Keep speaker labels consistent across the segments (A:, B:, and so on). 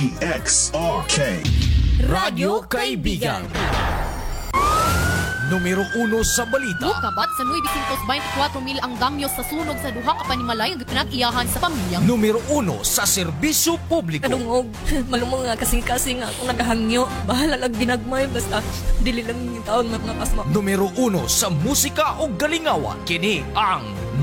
A: DXRK
B: Radyo Kaibigan. Numero 1 sa balita.
C: Kabat sa 924,000 ang damyos sa sunog sa duha ka panimalay nga pinag-iyahan sa pamilya.
B: Numero 1 sa serbisyo publiko.
D: Kadungog, malumong nga kasing-kasing nga akong nagahangyo. Bahala lang ginagmay, basta dili lang yung taon mga pasma.
B: Numero 1 sa musika o galingawan. Kini ang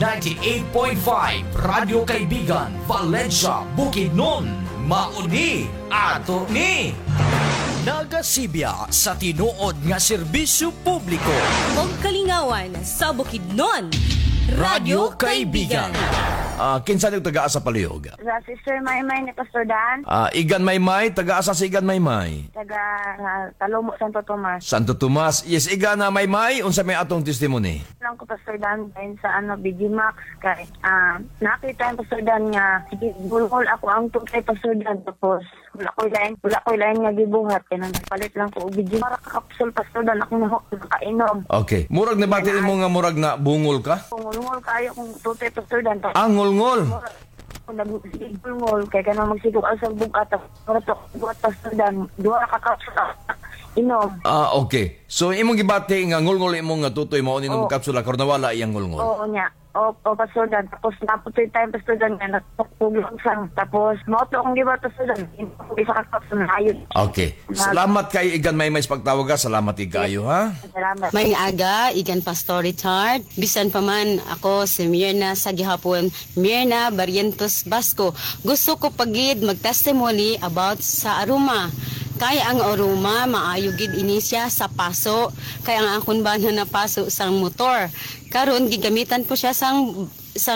B: 98.5 Radyo Kaibigan, Valencia, Bukidnon. Mauni ato ni nagasibya sa tinuod nga serbisyo publiko.
D: Og kalingawan sa Bukidnon.
B: Radyo Kaibigan.
E: Kinsa yung taga-asa palihog?
F: Sa Sister Maymay ni Pastor Dan,
E: Igan Maymay, taga-asa si Igan Maymay.
F: taga Talomo, Santo Tomas.
E: Santo Tomas. Yes, Igan na Maymay, unsa may atong testimony?
F: Lang ko Pastor Dan din sa BG Max kay nakita yung Pastor Dan nga sige bulol ako ang tutay Pastor Dan tapos wala ko lain nga gibuhat kaya nagpalit lang ko og BG para ka kapsul Pastor Dan ako nakainom.
E: Okay. Murag na batiin mo nga murag na bungol ka?
F: Ngol kayo kung tutay Pastor Dan.
E: Ngol.
F: Kung nag-sigol kaya ka na magsigol sa bugat para to buhat Pastor Dan duha ka kapsul inom.
E: Okay. So imong gibati nga ngol imong nga tutoy mao ni nung kapsula karon nawala iyang ngol.
F: Oo niya. O Pastor Dan. Tapos naputoy tayo Pastor Dan nga nagtugtog sang. Tapos mauto akong giba Pastor Dan. Isa ka kapsul na ayun.
E: Okay. Salamat kay Igan Maymay sa pagtawag ka. Salamat igayo ha.
F: Salamat.
G: May aga, Igan Pastor Richard. Bisan pa man ako si Mirna sa gihapon. Mirna Barrientos Basco. Gusto ko pagid mag-testimony about sa aroma. Kaya ang aroma, maayo gid ini siya sa paso. Kaya ang akon ba na paso sang motor. Karon gigamitan ko siya sang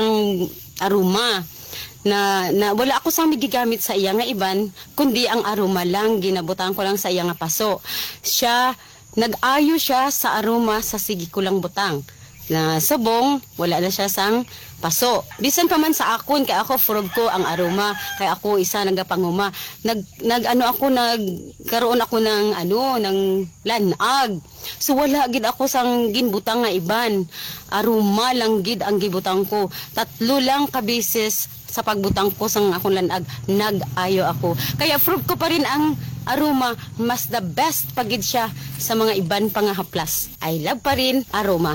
G: aroma. Na wala ako sang gigamit sa iya nga iban, kundi ang aroma lang ginabutan ko lang sa iya nga paso. Siya nag-ayo siya sa aroma sa sige ko lang butang. Na subong, wala na siya sang paso. Bisan pa man sa akon, kaya ako furog ko ang aroma, kaya ako isa nagapanguma. Nagkaroon ako ng lanag. So wala gid ako sang ginbutang nga iban. Aroma lang gid ang gibutang ko. 3 lang ka beses sa pagbutang ko sang akong lanag, nag-ayo ako. Kaya furog ko pa rin ang aroma, mas the best pagid siya sa mga iban pa nga haplas. I love pa rin aroma.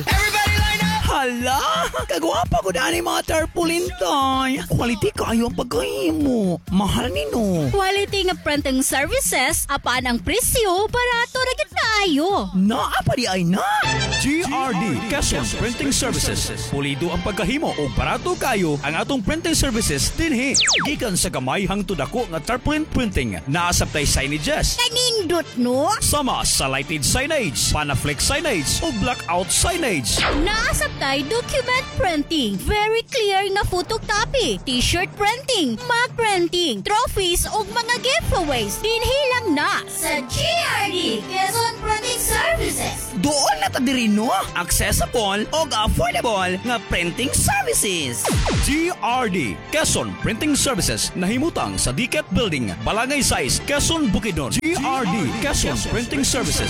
H: Hala, kagwapa ko daan mga tarpaulin toy. Quality kayo ang pagkahimo. Mahal nino.
I: Quality nga printing services, apaan ang presyo, barato ra gyud kaayo.
H: Naa pa di ay na. GRD Quezon Printing Services. Pulido ang pagkahimo o barato kayo ang atong printing services dinhi. Gikan sa gamay hangtod dako nga tarpaulin printing. Naasabtay signages.
I: Kanindot no?
H: Sama sa lighted signage, panaflex signage o blackout signage.
I: Naasabtay document printing, very clear nga photocopy, t-shirt printing, mug printing, trophies ug mga giveaways. Dinhi lang na sa GRD Quezon Printing Services.
H: Doon na ta diri no, accessible o affordable nga printing services. GRD Quezon Printing Services nahimutang sa Diket Building, Balangay Size, Quezon, Bukidnon. GRD Quezon Printing Services.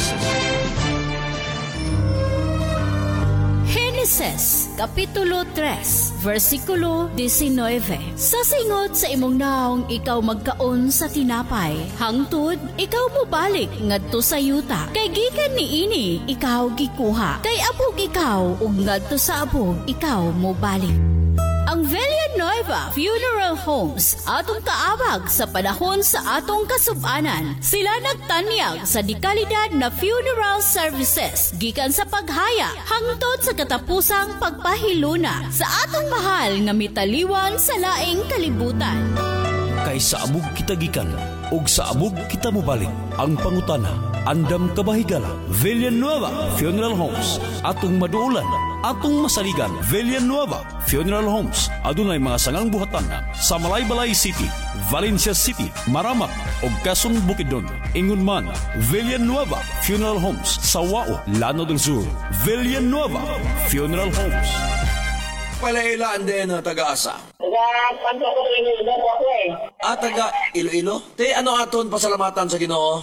I: Genesis, Kapitulo 3, versikulo 19. Sa singot sa imong naong ikaw magkaon sa tinapay, hangtod ikaw mobalik ngadto sa yuta. Kay gikan niini ikaw gikuha. Kay abog ikaw ug ngadto sa abog ikaw mobalik. Ang Villanueva Funeral Homes atong kaabag sa panahon sa atong kasub-anan. Sila nagtanyag sa dekalidad na funeral services gikan sa paghaya hangtod sa katapusang pagpahiluna sa atong mahal nga mitaliwan sa laing kalibutan.
J: Kay sa amog kita gikan ug sa amog kita mobalik. Ang pangutana, andam kabahigala. Villanueva Funeral Homes atong maduulan, atong masaligan. Villanueva Funeral Homes adunay mga sangang buhatan sa Malaybalay City, Valencia City, Maramak ug Quezon, Bukidnon. Ingon man, Villanueva Funeral Homes sa Wao, Lanao del Sur. Villanueva Funeral Homes.
E: Palailaan din na taga-asa.
F: Taga Iloilo ako eh.
E: Taga Iloilo? Te, ano aton pasalamatan sa Ginoo?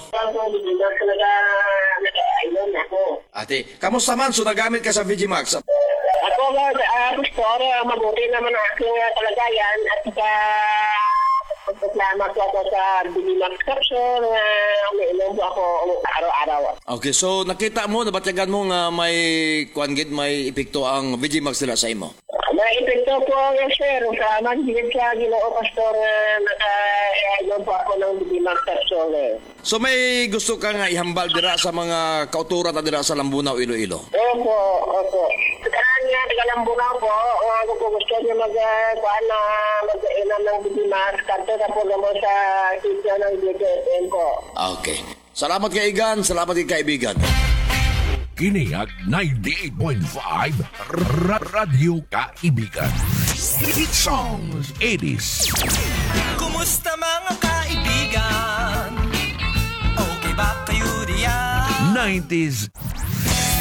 F: Nag-ailon ako.
E: Ate, kamusta man? So nagamit ka sa VGMax?
F: Ako Lord, Pastor, mabuti naman ang aking kalagayan at Salamat ako sa Bilimax Capsule na umiinom po ako araw-araw.
E: Okay, so nakita mo, nabatyagan mo nga may may epekto ang Vigimax nila sa imo.
F: May epekto po, yes sir. Salamat higit sa Ginoo Pastor naka-inom po ako ng Bilimax Capsule.
E: So may gusto ka nga ihambal dira sa mga kauturan na dira sa Lambunaw, Iloilo?
F: Opo. Saan nga, Tagalambungaw po, kung gusto niyo mag-inom ng Bilimax, kanto na po naman sa sityo ng DTFM po.
E: Okay. Salamat kaigan, salamat kaibigan.
B: Kini ang 98.5 Radyo Kaibigan. Hit songs 80s.
A: Kumusta mga kaibigan? Okay ba kayo diyan?
B: 90s